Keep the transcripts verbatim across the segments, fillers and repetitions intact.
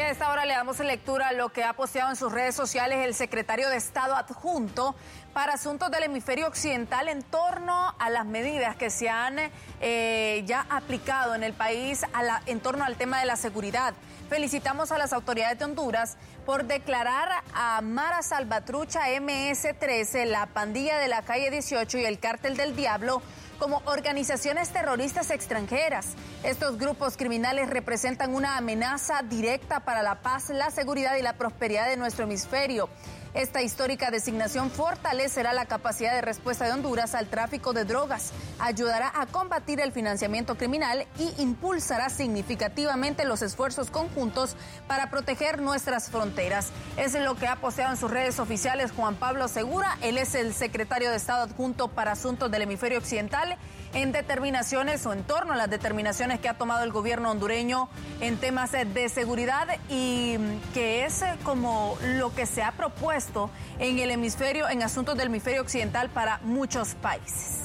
a esta hora le damos lectura a lo que ha posteado en sus redes sociales el secretario de Estado adjunto para asuntos del hemisferio occidental en torno a las medidas que se han eh, ya aplicado en el país a la, en torno al tema de la seguridad. Felicitamos a las autoridades de Honduras por declarar a Mara Salvatrucha eme ese trece, la pandilla de la calle dieciocho y el cártel del Diablo como organizaciones terroristas extranjeras. Estos grupos criminales representan una amenaza directa para la paz, la seguridad y la prosperidad de nuestro hemisferio. Esta histórica designación fortalecerá la capacidad de respuesta de Honduras al tráfico de drogas, ayudará a combatir el financiamiento criminal y impulsará significativamente los esfuerzos conjuntos para proteger nuestras fronteras. Es lo que ha posteado en sus redes oficiales Juan Pablo Segura. Él es el secretario de Estado adjunto para asuntos del hemisferio occidental, en determinaciones o en torno a las determinaciones que ha tomado el gobierno hondureño en temas de seguridad y que es como lo que se ha propuesto en el hemisferio, en asuntos del hemisferio occidental para muchos países.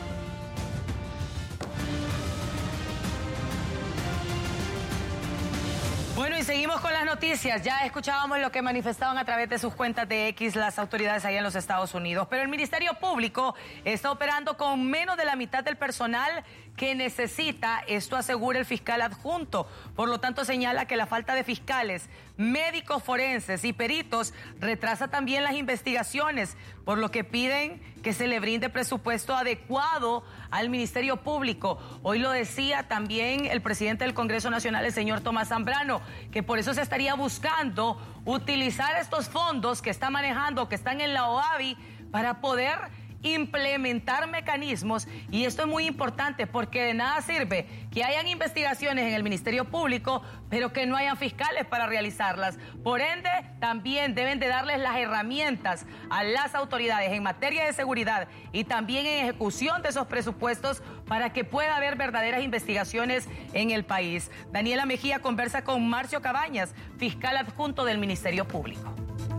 Bueno, y seguimos con las noticias. Ya escuchábamos lo que manifestaban a través de sus cuentas de X las autoridades allá en los Estados Unidos. Pero el Ministerio Público está operando con menos de la mitad del personal que necesita. Esto asegura el fiscal adjunto. Por lo tanto, señala que la falta de fiscales, médicos forenses y peritos retrasa también las investigaciones, por lo que piden que se le brinde presupuesto adecuado al Ministerio Público. Hoy lo decía también el presidente del Congreso Nacional, el señor Tomás Zambrano, que por eso se estaría buscando utilizar estos fondos que está manejando, que están en la O A V I, para poder implementar mecanismos, y esto es muy importante porque de nada sirve que hayan investigaciones en el Ministerio Público pero que no hayan fiscales para realizarlas. Por ende, también deben de darles las herramientas a las autoridades en materia de seguridad y también en ejecución de esos presupuestos para que pueda haber verdaderas investigaciones en el país. Daniela Mejía conversa con Marcio Cabañas, fiscal adjunto del Ministerio Público.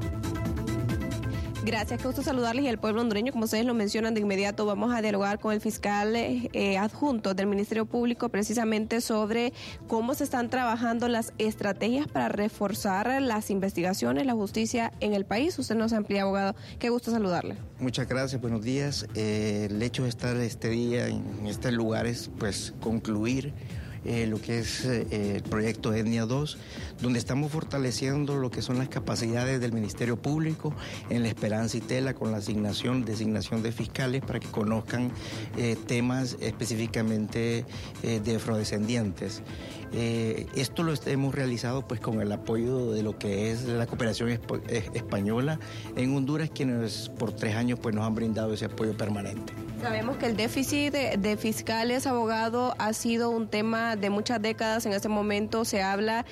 Gracias, qué gusto saludarles y al pueblo hondureño. Como ustedes lo mencionan, de inmediato vamos a dialogar con el fiscal eh, adjunto del Ministerio Público precisamente sobre cómo se están trabajando las estrategias para reforzar las investigaciones, la justicia en el país. Usted nos amplía, abogado. Qué gusto saludarle. Muchas gracias, buenos días. Eh, el hecho de estar este día en estos lugares, pues concluir Eh, lo que es eh, el proyecto Etnia dos, donde estamos fortaleciendo lo que son las capacidades del Ministerio Público en La Esperanza y Tela con la asignación, designación de fiscales para que conozcan eh, temas específicamente eh, de afrodescendientes. Eh, esto lo hemos realizado pues con el apoyo de lo que es la cooperación esp- española en Honduras, quienes por tres años pues nos han brindado ese apoyo permanente. Sabemos que el déficit de, de fiscales, abogado, ha sido un tema de muchas décadas. En este momento se habla